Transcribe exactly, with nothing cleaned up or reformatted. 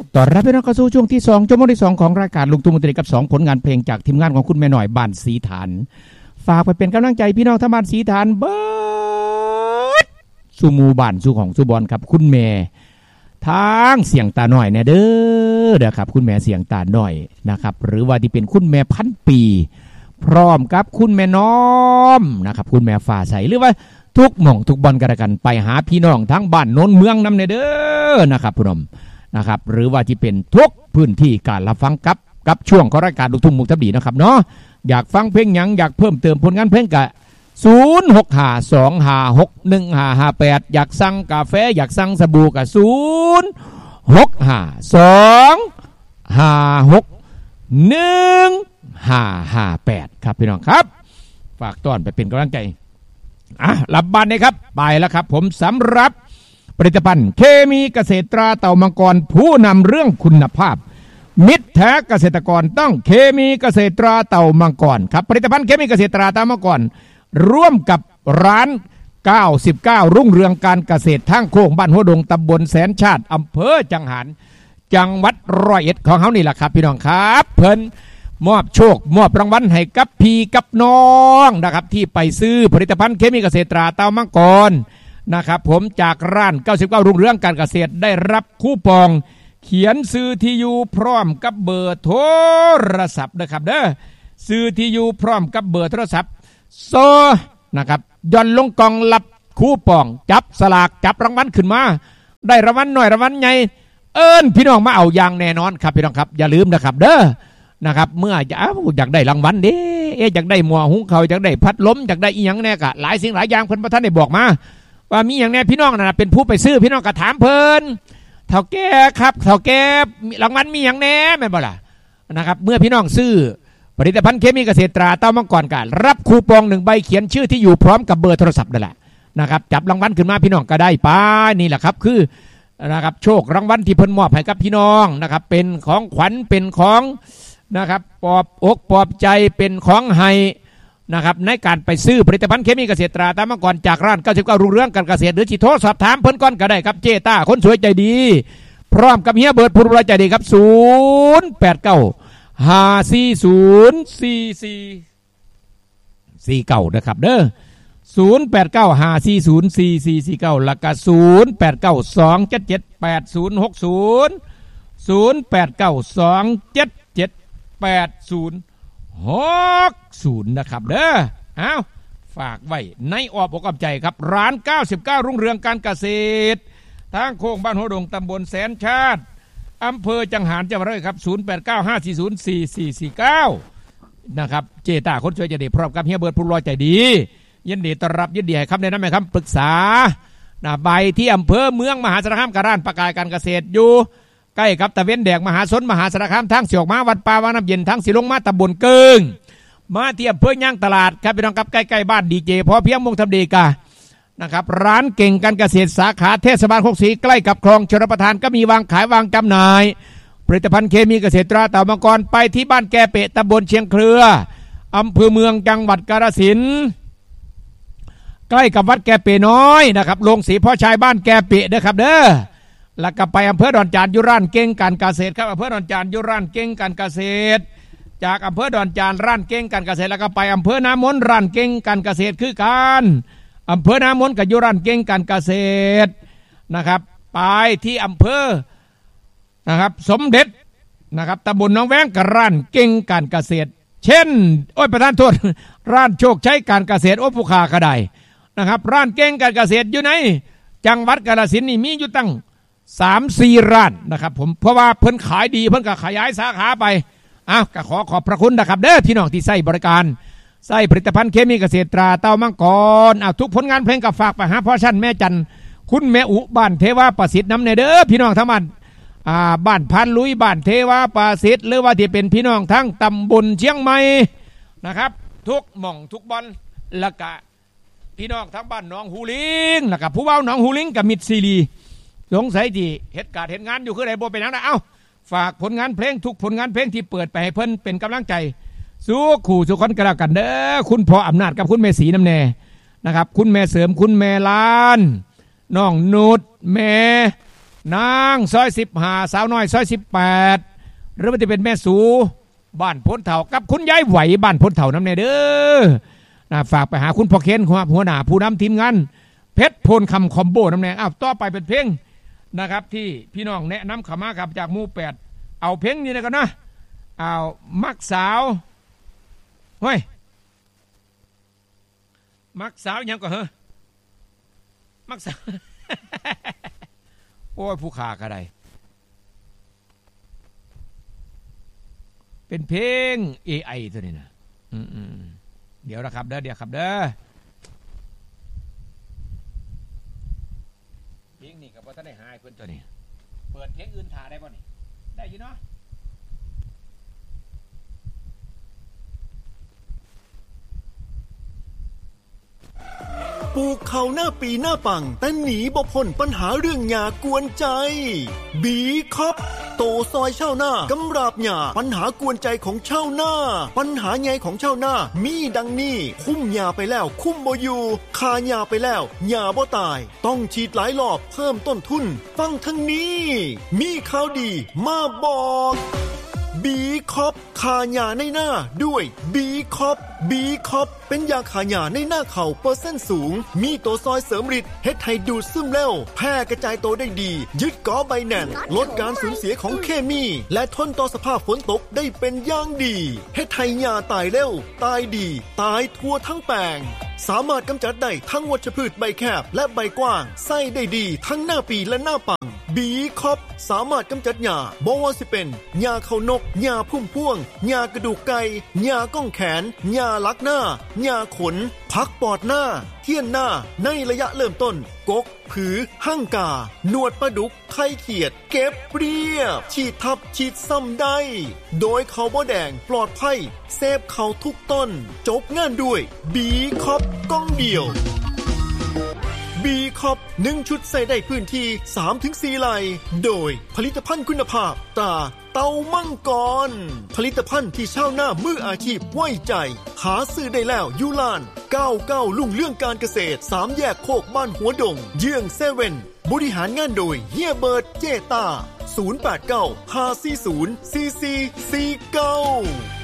ต่อรับไปน้องเข้าสู่ช่วงที่สองชั่วโมงที่สองของรายการลุงทุ่งมนตรีกับสองผลงานเพลงจากทีมงานของคุณแม่หน่อยบ้านสีฐานฝากไปเป็นกำลังใจพี่น้องทั้งบ้านสีฐานเบิดสู่หมู่บ้านสู่ของสู่บอลครับคุณแม่ทางเสียงตาหน่อยเนี่ยเด้อเด้อครับคุณแม่เสียงตาหน่อยนะครับหรือว่าที่เป็นคุณแม่พันปีพร้อมกับคุณแม่น้อมนะครับคุณแม่ฟ้าใสหรือว่าทุกหม่องทุกบอลกันกันไปหาพี่น้องทั้งบ้านโน้นเมืองนำเนี่ยเด้อนะครับผู้ชมนะครับหรือว่าที่เป็นทุกพื้นที่การรับฟังกับกับช่วงของรายการลูกทุ่งมุกทับดีนะครับเนาะอยากฟังเพลงหยังอยากเพิ่มเติมผลงานเพลงกะศูนย์หกห้าสองห้าหกหนึ่งห้าห้าแปดอยากสั่งกาแฟอยากสั่งสบู่กะศูนย์หกห้าสองห้าหกหนึ่งห้าห้าแปดครับพี่น้องครับฝากต้อนไปเป็นกำลังใจอ่ะหลับบ้านเลยครับไปแล้วครับผมสำหรับผลิตภัณฑ์เคมีเกษตรตราเต่ามังกรผู้นำเรื่องคุณภาพมิตรแท้เกษตรกรต้องเคมีเกษตรตราเต่ามังกรครับผลิตภัณฑ์เคมีเกษตรตราเต่ามังกรร่วมกับร้านเก้าสิบเก้ารุ่งเรืองการเกษตรทางโค้งบ้านหัวดงตำบลแสนชาติอำเภอจังหารจังหวัดร้อยเอ็ดของเขานี่แหละครับพี่น้องครับเพิ่นมอบโชคมอบรางวัลให้กับพี่กับน้องนะครับที่ไปซื้อผลิตภัณฑ์เคมีเกษตรตราเต่ามังกรนะครับผมจากร้านเก้าสิบเก้ารุ่งเรืองการเกษตรได้รับคูปองเขียนซื้อที่อยู่พร้อมกับเบอร์โทรศัพท์นะครับเด้อซื้อที่อยู่พร้อมกับเบอร์โทรศัพท์โซนะครับย่อนลงกล่องรับคูปองจับสลากจับรางวัลขึ้นมาได้รางวัลหน่อยรางวัลใหญ่เอิ้นพี่น้องมาเอาอย่างแน่นอนครับพี่น้องครับอย่าลืมนะครับเด้อนะครับเมื่ออยากได้รางวัลเด้เอ๊ะอยากได้หม้อหุงข้าวอยากได้พัดลมอยากได้อีหยังแน่กะหลายสิ่งหลายอย่างเพิ่นบ่ทันได้บอกมาว่ามีอย่างแน่พี่น้องน่ะเป็นผู้ไปซื้อพี่น้องก็ถามเพิ่นเฒ่าแก่ครับเฒ่าแก่รางวัลมีอย่างแน่แม่นบ่ล่ะนะครับเมื่อพี่น้องซื้อผลิตภัณฑ์เคมีเกษตรตราเต้ามังกรกันรับคูปองหนึ่งใบเขียนชื่อที่อยู่พร้อมกับเบอร์โทรศัพท์นั่นแหละนะครับจับรางวัลขึ้นมาพี่น้องก็ได้ป้านี่แหละครับคือนะครับโชครางวัลที่เพิ่นมอบให้กับพี่น้องนะครับเป็นของขวัญเป็นของนะครับปลอบอกปลอบใจเป็นของให้นะครับในการไปซื้อผลิตภัณฑ์เคมีเกษตรตราเต้ามังกรจากร้านเก้าสิบเก้ารุ่งเรืองการเกษตรหรือจิโทรสอบถามเพิ่นก่อนก็ได้ครับเจต้าคนสวยใจดีพร้อมกับเฮียเบิร์ดผู้ดูแลใจดีครับศูนย์แปดเก้าห้าสี่ศูนย์สี่สี่สี่เก้านะครับเด้อศูนย์แปดเก้าห้าสี่ศูนย์สี่สี่สี่เก้าแล้วก็ศูนย์แปดเก้าสองเจ็ดเจ็ดแปดศูนย์หกศูนย์ศูนย์แปดเก้าสองเจ็ดเจ็ดแปดศูนย์หกศูนย์นะครับเด้อเอาฝากไว้ในอ้อมอกอ้อมใจครับร้านเก้าสิบเก้ารุ่งเรืองการเกษตรทางโค้งบ้านหัวดงตำบลแสนชาติอำเภอจังหารจังหวัดเลยครับศูนย์แปดเก้าห้าสี่ศูนย์สี่สี่สี่เก้านะครับเจต้าคนช่วยใจดีพร้อมกับเฮียเบิร์ดผู้รอใจดียินดีต้อนรับยินดีให้คำแนะนำให้คำปรึกษานะใบที่อำเภอเมืองมหาสารคามกับร้านประกายการเกษตรอยู่ใกล้กับตะเวนแดกมหาสนมหาสารคามทั้งเสียกมาวัดป่าวังน้ำเย็นทั้งสีลงมาตำบลเกิงมาที่อำเภอย่างตลาดครับพี่น้องครับใกล้ๆบ้านดีเจพอเพียงมงทำดีกานะครับร้านเก่งการเกษตรสาขาเทศบาลโคกศรีใกล้กับคลองชลประทานก็มีวางขายวางจำหน่ายผลิตภัณฑ์เคมีเกษตรตราเต่ามังกรไปที่บ้านแกเปะตำบลเชียงเครืออำเภอเมืองจังหวัดกาฬสินธุ์ใกล้กับวัดแกเปะน้อยนะครับโรงสีพ่อชายบ้านแกเปะนะครับเด้อแล้วก็ไปอำเภอดอนจานยุร้านเก่งการเกษตรครับอำเภอดอนจานยุร้านเก่งการเกษตรจากอำเภอดอนจานร้านเก่งการเกษตรแล้วก็ไปอำเภอน้ำมนต์ร้านเก่งการเกษตรคือการอำเภอน้ำมนต์กับยุร้านเก่งการเกษตรนะครับไปที่อำเภอนะครับสมเด็จนะครับตำบลหนองแวงกับร้านเก่งการเกษตรเช่นโอ้ยประธานโทษร้านโชคชัยการเกษตรโอ้ผู้ค้าก็ได้นะครับร้านเก่งการเกษตรอยู่ไหนจังหวัดกาฬสินธุ์นี่มีอยู่ตั้งสามสี่ร้านนะครับผมเพราะว่าเพิ่นขายดีเพิ่นก็ขยายสาขาไปอ้าวก็ขอขอบพระคุณนะครับเด้อพี่น้องที่ใช้บริการใช้ผลิตภัณฑ์เคมีเกษตรตราเต้ามังกรอ้าวทุกผลงานเพลงกับฝากไปหาพ่อชั้นแม่จันคุณแม่อุบ้านเทวาประสิทธิ์น้ำในเด้อพี่น้องทั้งบ้านอ่าบ้านพันลุยบ้านเทวาประสิทธิ์หรือว่าที่เป็นพี่น้องทั้งตำบลเชียงใหม่นะครับทุกหม่องทุกบอลแล้วก็พี่น้องทั้งบ้านหนองหูลิงแล้วก็ผู้เว้าหนองหูลิงกับมิตรซีรีสงสัยที่เหตุการณ์เหตุงานอยู่คือไหนโบเป็นยังไงเอ้าฝากผลงานเพลงทุกผลงานเพลงที่เปิดไปให้เพิ่นเป็นกำลังใจสู้ขู่สู้คนกันแล้วกันเด้อคุณพ่ออำนาจกับคุณแม่ศรีน้ำแน่นะครับคุณแม่เสริมคุณแม่ล้านน้องนุชแม่นางซอยสิบห้าสาวน้อยซอยสิบแปดหรือว่าจะเป็นแม่สูบ้านพ้นเถ่ากับคุณยายไหวบ้านพ้นเถ่าน้ำเนเด้อนะฝากไปหาคุณพ่อเคนครับหัวหน้าผู้นำทีมงานเพชรพลคำคอมโบน้ำเนอ้าวต่อไปเป็นเพลงนะครับที่พี่น้องแนะนำเข้ามาครับจากหมู่แปดเอาเพลงนี้นะกันนะเอามักสาวเฮ้ยมักสาวยังก็เหรอมักสาวโอ้ยผู้ขาก็ได้เป็นเพลง เอ ไอ ตัวนี้นะอืมๆเดี๋ยวนะครับเด้อเดี๋ยวครับเด้อเพลงนี้กับว่าท่านได้หายเพื่อนตัวนี้เปิดเพลงอื่นถ่าได้ป่ะนี่ได้อยู่เนาะปลูกเขาหน้าปีหน้าปังแต่หนีบ่พ้นปัญหาเรื่องหญ้ากวนใจบีคอปโตซอยเช่าหน้ากำราบหญ้าปัญหากวนใจของเช่าหน้าปัญหาใหญ่ของเช่าหน้ามีดังนี้คุ้มหญ้าไปแล้วคุ้มบ่อยู่คาหญ้าไปแล้วหญ้าบ่ตายต้องฉีดหลายรอบเพิ่มต้นทุนฟังทั้งนี้มีข่าวดีมาบอกบีคอปคาหญ้าในหน้าด้วยบีคอปบีคอปเป็นยาขาหญ้าในหน้าเข่าเปอร์เซ็นต์สูงมีตัวซอยเสริมฤทธิ์เฮ็ดให้ดูดซึมเร็วแพร่กระจายตัวได้ดียึดเกาะใบแน่นลดการสูญเสียของเคมีและทนต่อสภาพฝนตกได้เป็นอย่างดีเฮ็ดให้หญ้าตายเร็วตายดีตายทั่วทั้งแปลงสามารถกำจัดได้ทั้งวัชพืชใบแคบและใบกว้างใส่ได้ดีทั้งหน้าปีและหน้าปังบีคอปสามารถกำจัดหญ้าบ่ว่าสิเป็นหญ้าเขานกหญ้าพุ่มพวงหญ้ากระดูกไก่หญ้าก้องแขนหญ้าลักหน้าหญ้าขนพักปอดหน้าเทียนหน้าในระยะเริ่มต้นกกผือหั่งกาหนวดปลาดุกไข่เขียดเก็บเรียบฉีดทับฉีดซ้ำได้โดยเขาบ่แดงปลอดภัยเซฟเขาทุกต้นจบงานด้วยบีคอปก้องเดียวบีคอปหนึ่งชุดใส่ได้พื้นที่ สามถึงสี่ ไร่โดยผลิตภัณฑ์คุณภาพตราเต้ามังกรผลิตภัณฑ์ที่ชาวนามืออาชีพไว้ใจหาซื้อได้แล้วยูลานเก้าสิบเก้าลุ่งเรื่องการเกษตรสามแยกโคกบ้านหัวดงเยื้องเซเว่นบริหารงานโดยเฮียเบิร์ดเจตาศูนย์ แปด เก้า ห้า สี่ ศูนย์ สี่ สี่ สี่ เก้า